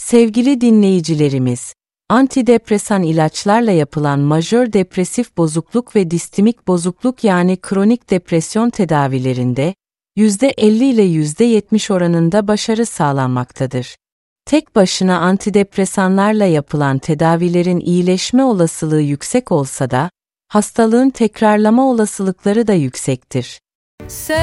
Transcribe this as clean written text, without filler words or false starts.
Sevgili dinleyicilerimiz, antidepresan ilaçlarla yapılan majör depresif bozukluk ve distimik bozukluk yani kronik depresyon tedavilerinde %50 ile %70 oranında başarı sağlanmaktadır. Tek başına antidepresanlarla yapılan tedavilerin iyileşme olasılığı yüksek olsa da, hastalığın tekrarlama olasılıkları da yüksektir.